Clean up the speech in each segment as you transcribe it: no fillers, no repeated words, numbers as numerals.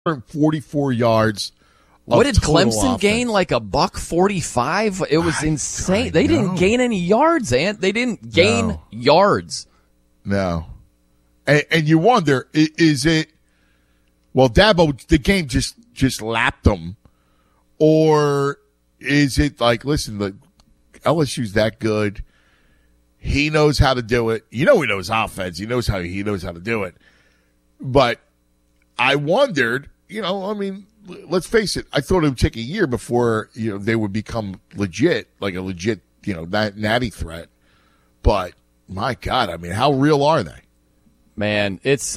44 yards. What did Clemson offense. gain? Like $145? It was insane. They didn't gain any yards, Ant. They didn't gain yards. No. And you wonder, is it, well, Dabo, the game just lapped them, or is it like, listen, the LSU's that good. He knows how to do it. He knows offense. He knows how to do it. But I wondered, let's face it. I thought it would take a year before, they would become legit, like a legit, natty threat. But my God, how real are they? Man, it's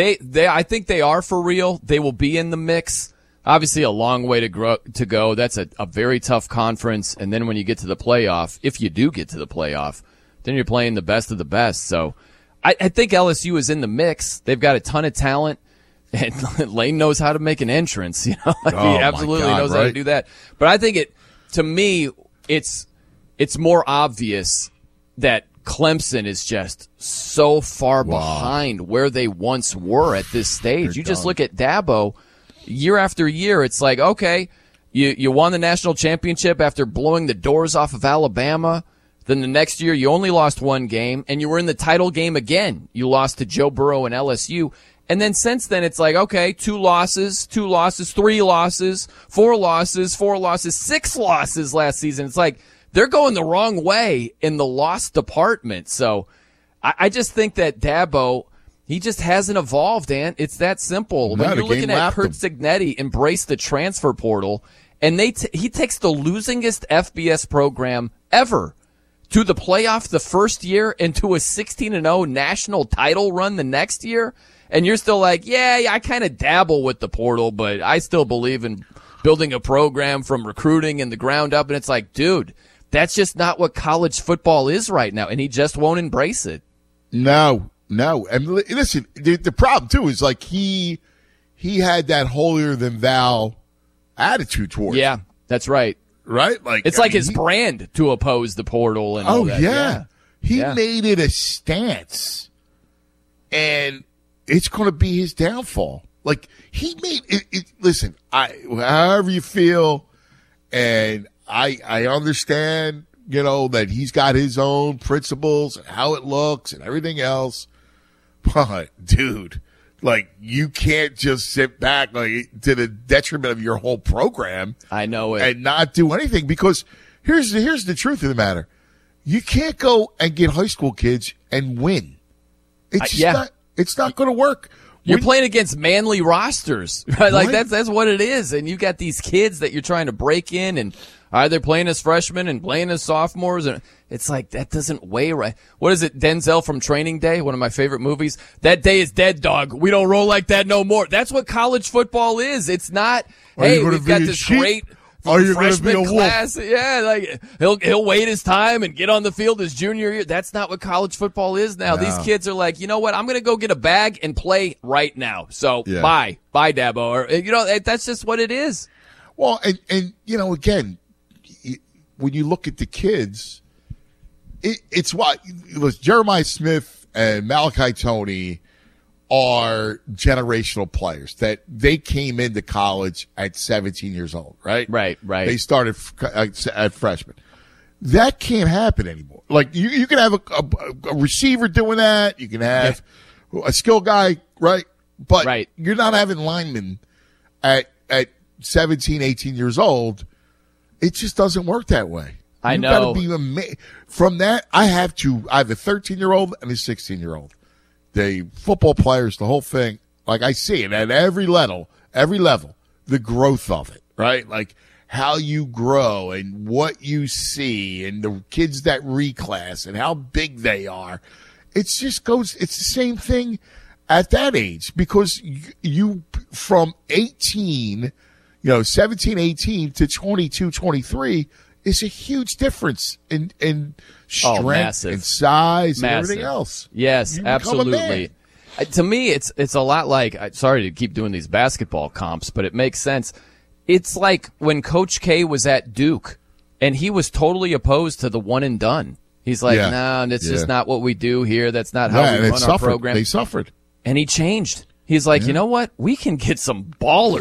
I think they are for real. They will be in the mix. Obviously, a long way to go. That's a very tough conference. And then when you get to the playoff, if you do get to the playoff, then you're playing the best of the best. So I think LSU is in the mix. They've got a ton of talent, and Lane knows how to make an entrance. He absolutely knows how to do that. But I think to me, it's more obvious that Clemson is just so far behind where they once were at this stage. You just look at Dabo, year after year, it's like, okay, you won the national championship after blowing the doors off of Alabama. Then the next year, you only lost one game, and you were in the title game again. You lost to Joe Burrow and LSU. And then since then, it's like, okay, 2 losses, 3 losses, 4 losses, 6 losses last season. It's like they're going the wrong way in the loss department. So I just think that Dabo, he just hasn't evolved, Ant. It's that simple. When you're looking at Curt Cignetti embrace the transfer portal, and he takes the losingest FBS program ever to the playoff the first year and to a 16-0 national title run the next year, and you're still like, yeah, I kind of dabble with the portal, but I still believe in building a program from recruiting and the ground up. And it's like, dude, that's just not what college football is right now, and he just won't embrace it. No. And listen, the problem, too, is like he had that holier-than-thou attitude towards it. Yeah, that's right. Right? Like it's like his brand to oppose the portal and all that. Yeah. He made it a stance, and it's going to be his downfall. Like, he made it listen, however you feel, and I understand, that he's got his own principles and how it looks and everything else. But, dude, like, you can't just sit back to the detriment of your whole program. I know it. And not do anything, because here's the truth of the matter. You can't go and get high school kids and win. It's not going to work. You're playing against manly rosters, right? Like that's what it is. And you got these kids that you're trying to break in, and either playing as freshmen and playing as sophomores. And it's like, that doesn't weigh right. What is it? Denzel from Training Day, one of my favorite movies. That day is dead, dog. We don't roll like that no more. That's what college football is. It's not, hey, we've got this great freshman class. Yeah, like he'll wait his time and get on the field his junior year. That's not what college football is now. No. These kids are like, you know what? I'm going to go get a bag and play right now. So bye, Dabo. Or that's just what it is. Well, and again, when you look at the kids, it's what Jeremiah Smith and Malachi Toney are generational players that they came into college at 17 years old, right? Right. They started at freshman. That can't happen anymore. Like you can have a receiver doing that. You can have a skill guy, right? But you're not having linemen at 17, 18 years old. It just doesn't work that way. I know. You got to be from that. I have a 13-year-old and a 16-year-old. The football players, the whole thing. Like, I see it at every level, the growth of it, right? Like how you grow and what you see, and the kids that reclass and how big they are. It's the same thing at that age, because you from 18. 17, 18 to 22, 23 is a huge difference in strength and size and everything else. Yes, absolutely. To me, it's a lot like, sorry to keep doing these basketball comps, but it makes sense. It's like when Coach K was at Duke, and he was totally opposed to the one and done. He's like, no, that's just not what we do here. That's not how we run our program. They suffered. And he changed. He's like, you know what? We can get some ballers